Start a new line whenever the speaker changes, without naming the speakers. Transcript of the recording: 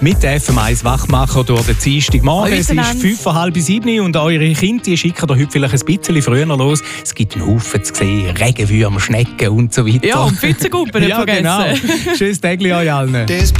mit der FM1 Wachmacher durch den Dienstagmorgen. Es ist 6:05 und eure Kinder die schicken da heute vielleicht ein bisschen früher los. Es gibt einen Haufen zu sehen, Regenwürmer, Schnecken und so weiter.
Ja, und Pfützenguppen nicht
ja,
vergessen.
Genau. Tschüss, Tägli euch allen.